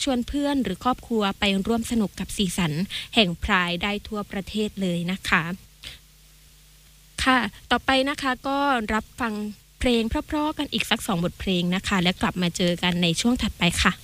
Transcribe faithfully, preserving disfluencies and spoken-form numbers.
ชวนเพื่อนหรือครอบครัวไปร่วมสนุกกับสีสันแห่งพรายได้ทั่วประเทศเลยนะคะค่ะต่อไปนะคะก็รับฟังเพลงเพราะๆกันอีกสักสองบทเพลงนะคะแล้วกลับมาเจอกันในช่วงถัดไปค่ะ